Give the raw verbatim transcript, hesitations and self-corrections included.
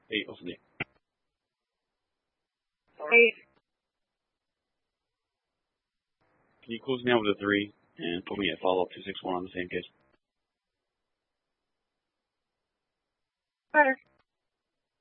Hey, what's the name? Hey. Can you close me out with a three and put me at follow up two six one on the same case? Better.